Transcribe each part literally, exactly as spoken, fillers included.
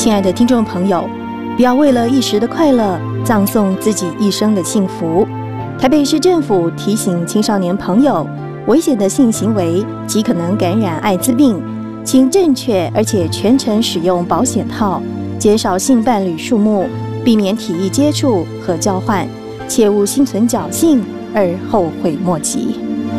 亲爱的听众朋友，不要为了一时的快乐葬送自己一生的幸福。台北市政府提醒青少年朋友，危险的性行为极可能感染艾滋病，请正确而且全程使用保险套，减少性伴侣数目，避免体液接触和交换，切勿心存侥幸而后悔莫及。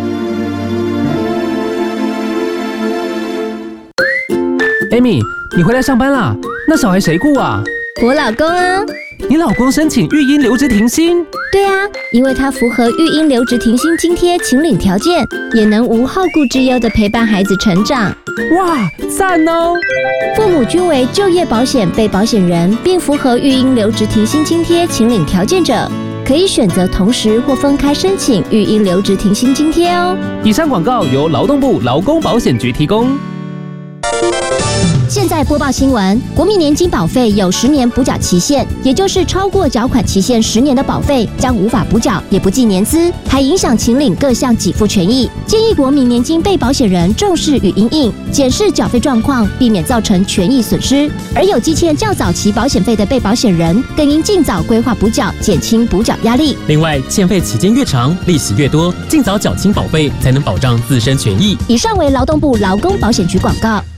Amy， 你回来上班啦？那小孩谁顾啊？ 我老公啊。 你老公申请育婴留职停薪？ 对啊，因为他符合育婴留职停薪津贴请领条件，也能无后顾之忧地陪伴孩子成长。 哇，赞哦！ 父母均为就业保险被保险人，并符合育婴留职停薪津贴请领条件者，可以选择同时或分开申请育婴留职停薪津贴哦。 以上广告由劳动部劳工保险局提供。 现在播报新闻，国民年金保费有十年补缴期限，也就是超过缴款期限十年的保费将无法补缴，也不计年资，还影响请领各项给付权益。建议国民年金被保险人重视与因应，检视缴费状况，避免造成权益损失。而有积欠较早期保险费的被保险人，更应尽早规划补缴，减轻补缴压力。 另外，欠费期间越长，利息越多，尽早缴清保费，才能保障自身权益。 以上为劳动部劳工保险局广告。